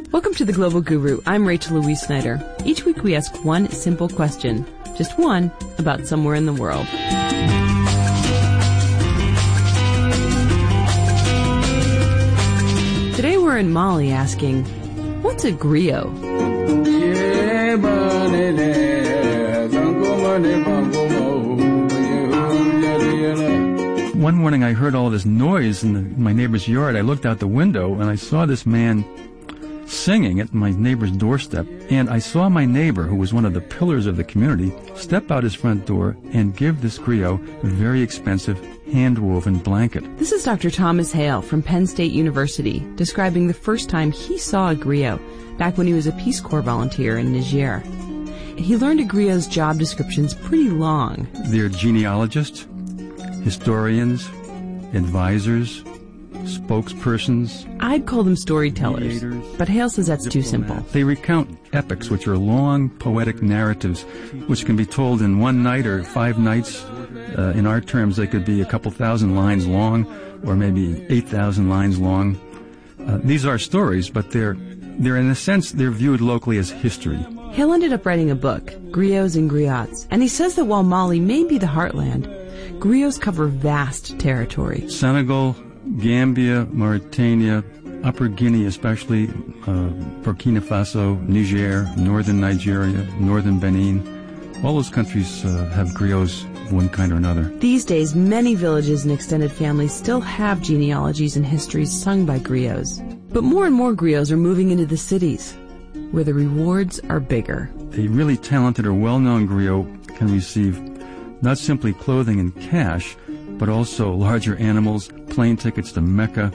Welcome to The Global Guru. I'm Rachel Louise Snyder. Each week we ask one simple question, just one, about somewhere in the world. Today we're in Mali asking, what's a griot? One morning I heard all this noise in my neighbor's yard. I looked out the window and I saw this man singing at my neighbor's doorstep. And I saw my neighbor, who was one of the pillars of the community, step out his front door and give this griot a very expensive hand-woven blanket. This is Dr. Thomas Hale from Penn State University, describing the first time he saw a griot back when he was a Peace Corps volunteer in Niger. He learned a griot's job description's pretty long. They're genealogists, historians, advisors, spokespersons. I'd call them storytellers, but Hale says that's too simple. They recount epics, which are long poetic narratives, which can be told in one night or 5 nights. In our terms, they could be a couple thousand lines long, or maybe 8,000 lines long. These are stories, but they're in a sense, they're viewed locally as history. Hale ended up writing a book, Griots and Griots, and he says that while Mali may be the heartland, griots cover vast territory. Senegal, Gambia, Mauritania, Upper Guinea especially, Burkina Faso, Niger, northern Nigeria, northern Benin. All those countries have griots of one kind or another. These days, many villages and extended families still have genealogies and histories sung by griots. But more and more griots are moving into the cities, where the rewards are bigger. A really talented or well-known griot can receive not simply clothing and cash, but also larger animals, plane tickets to Mecca,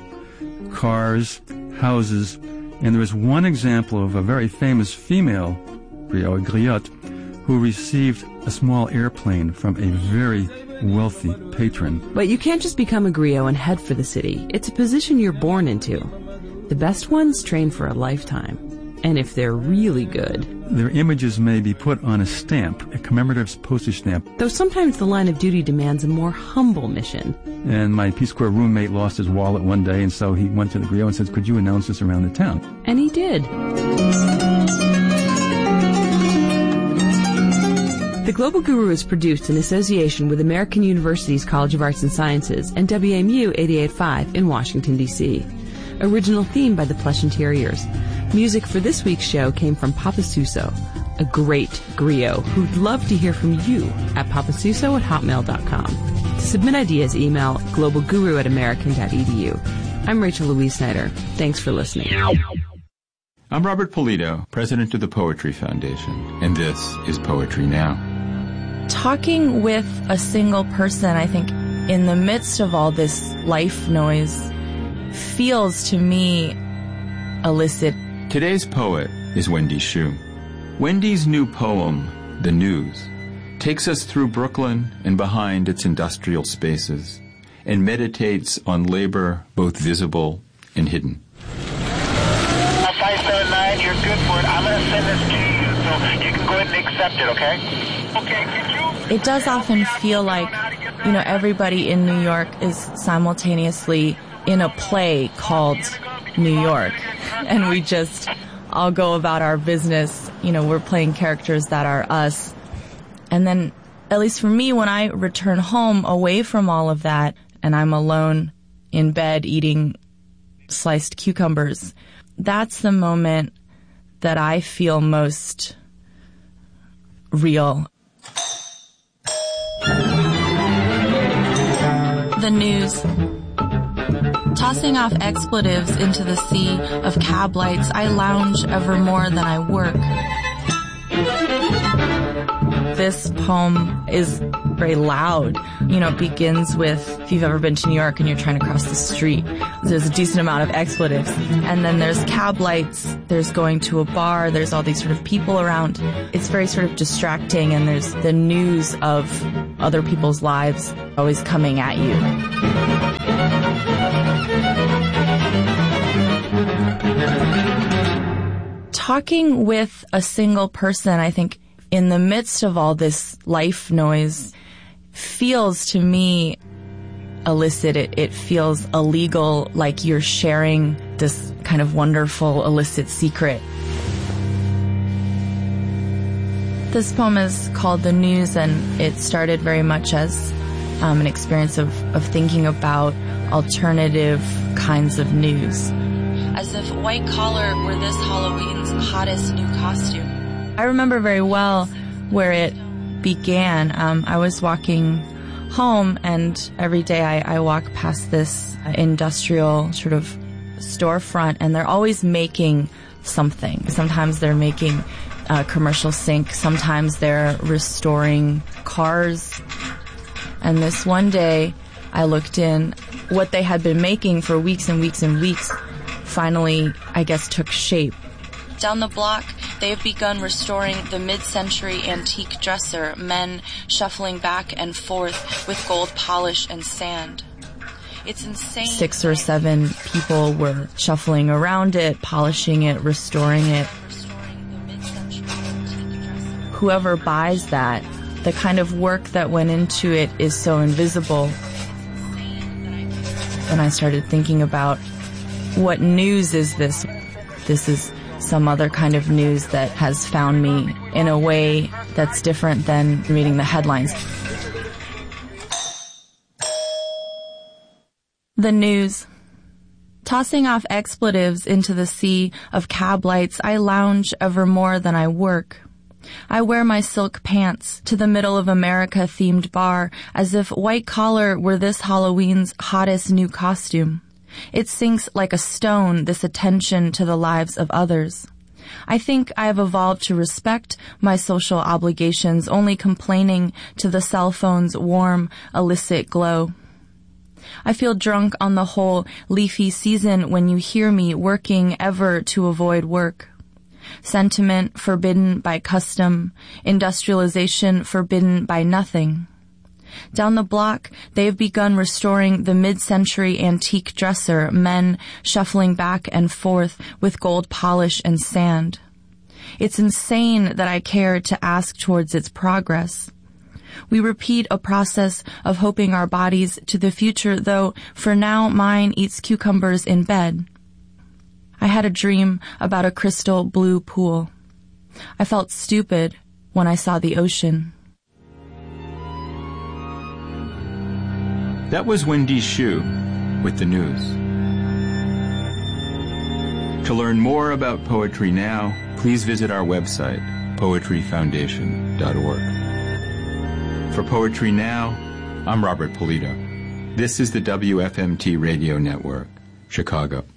cars, houses. And there is one example of a very famous female griot, a griotte, who received a small airplane from a very wealthy patron. But you can't just become a griot and head for the city. It's a position you're born into. The best ones train for a lifetime. And if they're really good, their images may be put on a stamp, a commemorative postage stamp. Though sometimes the line of duty demands a more humble mission. And my Peace Corps roommate lost his wallet one day, and so he went to the griot and said, could you announce this around the town? And he did. The Global Guru is produced in association with American University's College of Arts and Sciences and WAMU 88.5 in Washington, D.C. Original theme by the Plush Interiors. Music for this week's show came from Papa Suso, a great griot who'd love to hear from you at papasuso@hotmail.com. To submit ideas, email globalguru@american.edu. I'm Rachel Louise Snyder. Thanks for listening. I'm Robert Polito, president of the Poetry Foundation, and this is Poetry Now. Talking with a single person, I think, in the midst of all this life noise, feels to me illicit. Today's poet is Wendy Xu. Wendy's new poem, The News, takes us through Brooklyn and behind its industrial spaces and meditates on labor both visible and hidden. 579, you're good for it. I'm going to send this to you so you can go ahead and accept it, okay? Okay, could you? It does often feel like, everybody in New York is simultaneously in a play called New York, and we just all go about our business. We're playing characters that are us. And then, at least for me, when I return home away from all of that, and I'm alone in bed eating sliced cucumbers, that's the moment that I feel most real. The News. Tossing off expletives into the sea of cab lights, I lounge ever more than I work. This poem is very loud. It begins with, if you've ever been to New York and you're trying to cross the street, there's a decent amount of expletives. And then there's cab lights, there's going to a bar, there's all these sort of people around. It's very sort of distracting, and there's the news of other people's lives always coming at you. Talking with a single person, I think, in the midst of all this life noise, feels to me illicit. It feels illegal, like you're sharing this kind of wonderful illicit secret. This poem is called The News, and it started very much as an experience of thinking about alternative kinds of news. As if white collar were this Halloween's hottest new costume. I remember very well where it began. I was walking home, and every day I walk past this industrial sort of storefront, and they're always making something. Sometimes they're making a commercial sink. Sometimes they're restoring cars. And this one day, I looked in. What they had been making for weeks and weeks and weeks finally, I guess, took shape. Down the block, they have begun restoring the mid-century antique dresser, men shuffling back and forth with gold polish and sand. It's insane. 6 or 7 people were shuffling around it, polishing it, restoring it. Whoever buys that, the kind of work that went into it is so invisible. And I started thinking about, what news is this? This is some other kind of news that has found me in a way that's different than reading the headlines. The news. Tossing off expletives into the sea of cab lights, I lounge ever more than I work. I wear my silk pants to the Middle of America themed bar as if white collar were this Halloween's hottest new costume. It sinks like a stone, this attention to the lives of others. I think I have evolved to respect my social obligations, only complaining to the cell phone's warm, illicit glow. I feel drunk on the whole leafy season when you hear me working ever to avoid work. Sentiment forbidden by custom, industrialization forbidden by nothing. Down the block, they have begun restoring the mid-century antique dresser, men shuffling back and forth with gold polish and sand. It's insane that I care to ask towards its progress. We repeat a process of hoping our bodies to the future, though for now mine eats cucumbers in bed. I had a dream about a crystal blue pool. I felt stupid when I saw the ocean. That was Wendy Xu with The News. To learn more about Poetry Now, please visit our website, poetryfoundation.org. For Poetry Now, I'm Robert Polito. This is the WFMT Radio Network, Chicago.